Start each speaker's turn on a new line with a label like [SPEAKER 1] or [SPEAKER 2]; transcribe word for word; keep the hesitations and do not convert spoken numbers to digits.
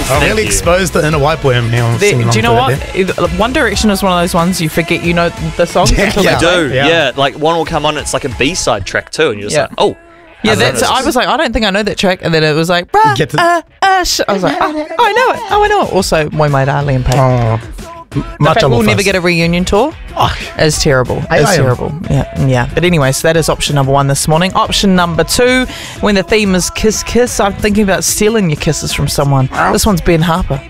[SPEAKER 1] I
[SPEAKER 2] Thank
[SPEAKER 1] really
[SPEAKER 2] you.
[SPEAKER 1] exposed the inner white boy in me. on
[SPEAKER 3] The-
[SPEAKER 1] singing
[SPEAKER 3] do you
[SPEAKER 1] along
[SPEAKER 3] know
[SPEAKER 1] to
[SPEAKER 3] what?
[SPEAKER 1] that there.
[SPEAKER 3] One Direction is one of those ones you forget you know the songs
[SPEAKER 1] Yeah,
[SPEAKER 3] until
[SPEAKER 1] yeah.
[SPEAKER 3] they
[SPEAKER 2] I do,
[SPEAKER 3] play.
[SPEAKER 1] Yeah.
[SPEAKER 2] yeah. Like one will come on, it's like a B-side track too, and you're just
[SPEAKER 3] Yeah.
[SPEAKER 2] like, oh.
[SPEAKER 3] Yeah,
[SPEAKER 2] I
[SPEAKER 3] that's.
[SPEAKER 2] know
[SPEAKER 3] I
[SPEAKER 2] this.
[SPEAKER 3] was like, I don't think I know that track, and then it was like, bruh,
[SPEAKER 1] Get to-
[SPEAKER 3] uh, uh, sh-. I was like, oh, oh, I know it. Oh, I know it. Also, Moi Mai Da, Liam Payne.
[SPEAKER 1] Oh,
[SPEAKER 3] The
[SPEAKER 1] much
[SPEAKER 3] fact
[SPEAKER 1] I
[SPEAKER 3] we'll
[SPEAKER 1] love
[SPEAKER 3] never
[SPEAKER 1] us.
[SPEAKER 3] get a reunion tour
[SPEAKER 1] Oh,
[SPEAKER 3] is terrible.
[SPEAKER 1] I
[SPEAKER 3] It's
[SPEAKER 1] am.
[SPEAKER 3] terrible. Yeah, yeah. But anyway, so that is option number one this morning. Option number two, when the theme is kiss, kiss, I'm thinking about stealing your kisses from someone. This one's Ben Harper.